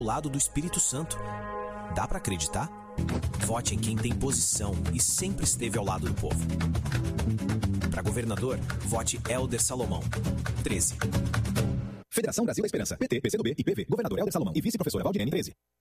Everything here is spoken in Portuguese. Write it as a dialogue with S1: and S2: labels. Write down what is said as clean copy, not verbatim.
S1: lado do Espírito Santo. Dá pra acreditar? Vote em quem tem posição e sempre esteve ao lado do povo. Para governador, vote Hélder Salomão. 13.
S2: Federação Brasil da Esperança. PT, PCdoB e PV. Governador Hélder Salomão e vice-professora Valdirene 13.